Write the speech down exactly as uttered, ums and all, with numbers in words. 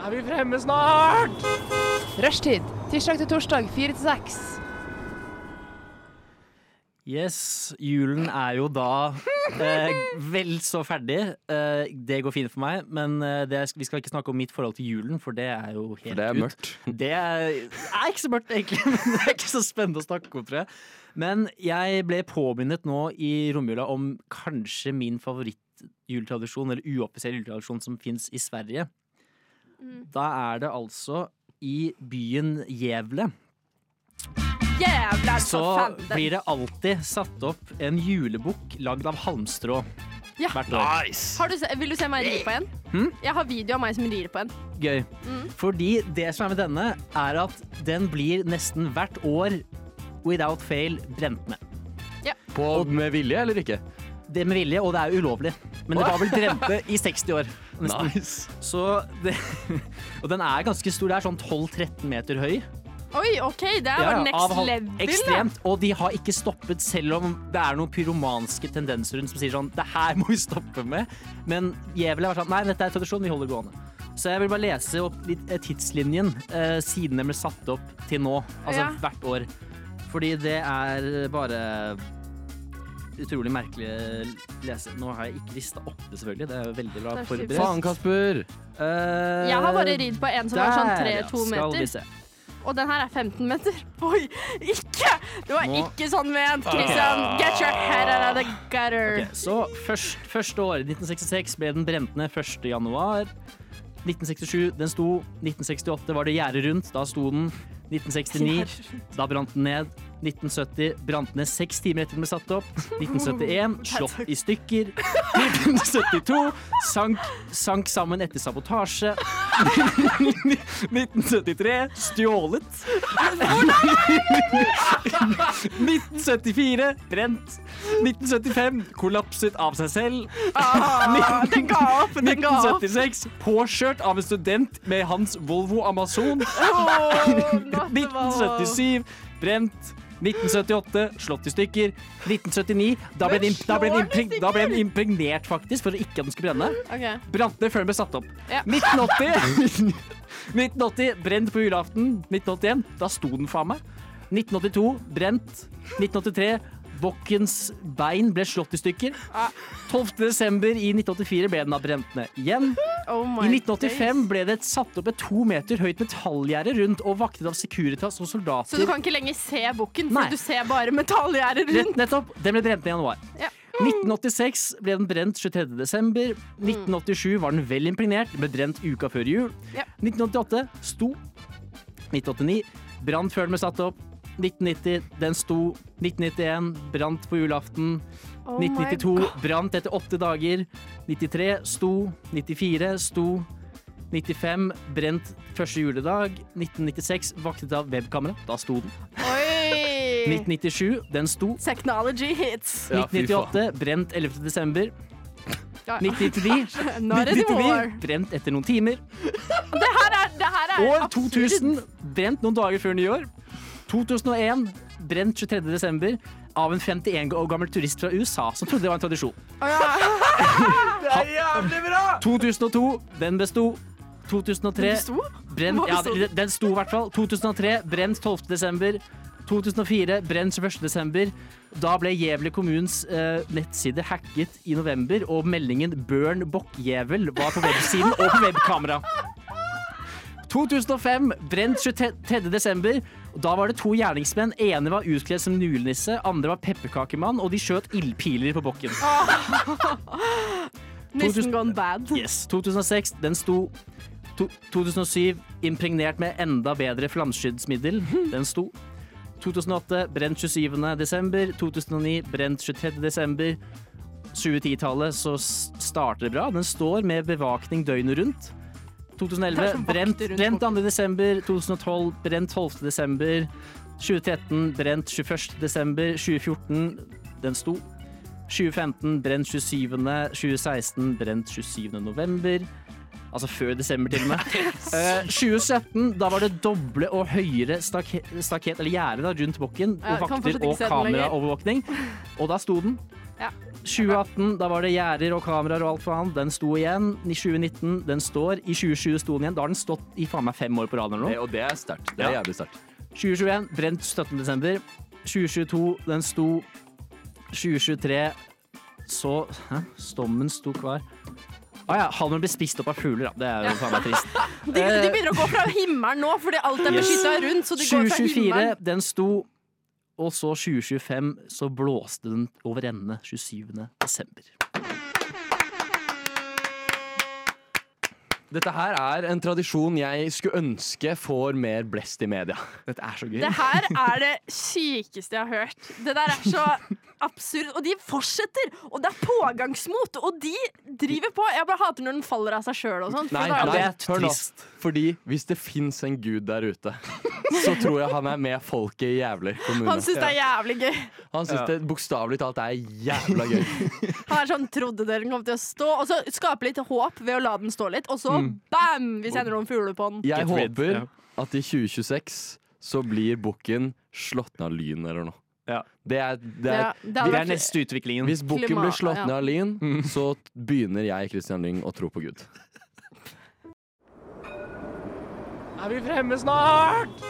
Er vi fremme snart? Rushtid, tirsdag til torsdag, fire til seks. Yes, julen er jo da eh, vel så ferdig. Eh, det går fint for meg, men eh, det, vi skal ikke snakke om mitt forhold til julen, for det er jo helt For det er ut. mørkt. Det er, er ikke så mørkt egentlig, men det er ikke så spennende å snakke om, tror jeg. Men jeg ble påminnet nå i romjula om kanskje min favorittjuletradisjon, eller uoffisiell juletradisjon som finnes i Sverige. Mm. Da er det altså i byen Gävle. Jævla Så blir det alltid satt opp en julebukk lagd av halmstrå Ja. hvert år. Nice! Har du se, vil du se meg ri på en? Hm? Jeg har video av meg som rir på en. Gøy. Mm. Fordi det som er med denne, er at den blir nesten hvert år without fail brent med. På, med vilje eller ikke? Det er med vilje, og det er ulovlig. Men det var vel brent med i seksti år. Nesten. Nice. Så det, og den er ganske stor. Det er sånn tolv tretten meter høy. Oi, ok, det er Ja, bare av next hal- level. da. Ekstremt. Og de har ikke stoppet, selv om det er noen pyromanske tendenser rundt som sier sånn, det her må vi stoppe med. Men Gävle var sånn, nei, dette er tradisjon, vi holder gående. Så jeg vil bare lese opp litt eh, tidslinjen eh, siden den ble satt opp til nå. Altså Ja. hvert år. Fordi det er bare utrolig merkelig å lese. Nå har jeg ikke lista opp det, selvfølgelig. Det er jo veldig bra Det er forberedt. Faen, Kasper! Eh, Jeg har bare ridd på en som var sånn der, tre ja. to Skal vi meter. se. Og den her er femten meter. Oi, ikke! Det var Nå- ikke sånn ment, Christian. Get your head out of the gutter. Ok, så først, første år, nitten sekstiseks, ble den brent ned første januar. nitten sekstisju, den sto. nitten sekstiåtte var det gjerdet rundt, da sto den. nitten sekstini, da brant den ned. nitten sytti brant ned seks timer etter den ble satt opp. nitten syttien, slått i stykker. nitten syttito, sank, sank sammen etter sabotasje. nitten syttitre, stjålet. nitten syttifire, brent. nitten syttifem, kollapset av seg selv. Ah, den ga opp, den ga nitten opp. syttiseks, påkjørt av en student med hans Volvo Amazon. Åh, nitten syttisju, brent. nitten syttiåtte, slått i stykker. nitten syttini, da ble den, imp- da ble den, impregn- da ble den impregnert faktisk, for ikke at den skulle brenne. Ok. Brant ned før den ble satt opp. Ja. nitten åtti, nitten åtti, brent på julaften. nitten åttien, da sto den faen meg. nitten åttito, brent. nitten åttitre, bokkens bein ble slått i stykker. Ah. tolvte desember i nitten åttifire ble den da brent ned igjen. Oh my I nitten åttifem days. ble det satt opp et to meter høyt metallgjerde rundt og vaktet av Securitas og soldater. Så du kan ikke lenger se bukken, Nei. for du ser bare metallgjerder Rett, rundt. nettopp. Den ble brent ned i januar. Ja. nitten åttiseks ble den brent tjuetredje desember. nitten åttisju var den vel impregnert. Den ble brent uka før jul. Ja. nitten åttiåtte sto. nitten åttini brant før den ble satt opp. nitten nitti den sto. nitten nittien brant på julaften. Oh nitten my nittito God. brant etter åtte dager. nittitre sto. nittifire sto. nittifem brent første juledag. nitten nittiseks vaktet av webkamera. Da sto den. Oi! nitten nittisju den sto. Technology hits. Ja, fy nitten nittiåtte brent ellevte desember. Ja. nitten nittini Not anymore. brent etter noen timer. Det her er, det her er År absurd. to tusen brent noen dager før nyår. to tusen og en brent tjuetredje desember av en femtien år gammel turist fra U S A som trodde det var en tradisjon. Å, ja. Det er jævlig bra! to tusen og to den besto. to tusen og tre Den besto? brent, Hva ja, besto? den- den sto i hvert fall. to tusen og tre brent tolvte desember. to tusen og fire brent første desember. Da ble Gävle kommunens eh, nettside hacket i november, og meldingen Børn Bokkjævel var på websiden og på webkamera. to tusen og fem brent tjuetredje desember. Da var det to gjerningsmenn. Ene var utkledd som julenisse, andre var pepperkakemann, og de skjøt ildpiler på bokken. Nissen gone bad. Yes, to tusen og seks, den sto. To, to tusen og syv, impregnert med enda bedre flammeskyddsmiddel. Den sto. to tusen og åtte, brent tjuesyvende desember. to tusen og ni, brent tjuetredje desember. tjue-ti-tallet så s- starter det bra. Den står med bevakning døgnet rundt. to tusen og Det er elleve, som vakter brent, rundt brent boken. andre desember. to tusen og tolv, brent tolvte desember. tjue tretten, brent tjueførste desember. tjue fjorten, den sto. tjue femten, brent tjuesyvende. tjue seksten, brent tjuesyvende november. Altså før desember til og med. Eh, tjue sytten, da var det doble og høyere staket, staket eller gjerde da, rundt bokken, Ja, og kan vakter fortsatt ikke og se den lenger. kameraovervåkning. Og da sto den. Ja. tjue atten, da var det gjerder og kameraer og alt for han. Den sto igjen. I tjue nitten, den står. I tjue tjue sto den igjen. Da har den stått i faen meg fem år på rad eller noe. Det, og det er sterkt. Det er Ja. jævlig sterkt. tjue tjueen, brent syttende desember. tjue tjueto, den sto. tjue tjuetre, så Hæ? Stommen sto kvar. Å ah, ja, halmen ble spist opp av fugler, da. Det er jo faen meg trist. De, de begynner å gå fra himmelen nå, fordi alt er Yes. beskyttet rundt. Så de går tjue fra tjuefire, himmelen. den sto. Og så tjue tjuefem, så blåste den over ende tjuesyvende desember. Dette her er en tradisjon jeg skulle ønske får mer blest i media. Dette er så gøy. Det her er det sykeste jeg har hørt. Det der er så absurd. Og de fortsetter! Og det er pågangsmot! Og de driver på. Jeg bare hater når den faller av seg sjøl og sånn. for Nei, da er nei, det er hør nå. trist. Fordi hvis det fins en gud der ute, så tror jeg han er med folket i Jævler kommune. Han syns det er jævlig gøy. Han syns Ja. det bokstavelig talt er jævla gøy. Han er sånn, trodde dere kom til å stå. Og så skape litt håp ved å la den stå litt. Og så bam! Vi sender noen fugler på den. Jeg Get rid, håper ja. at i tjue tjueseks så blir bukken slått ned av lyn eller noe. Ja. Det er, det Det er, er- det Det hadde er vært- neste utviklingen. hvis bukken Klima- blir slått ja. ned av lyn, så begynner jeg, Christian Lyng, å tro på Gud. Er vi fremme snart?